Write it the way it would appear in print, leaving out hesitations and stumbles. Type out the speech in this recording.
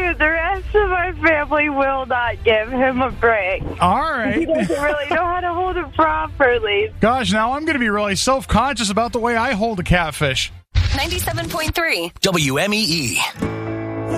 you, the rest of my family will not give him a break. All right. He doesn't really know how to hold it properly. Gosh, now I'm going to be really self-conscious about the way I hold a catfish. 97.3 WMEE.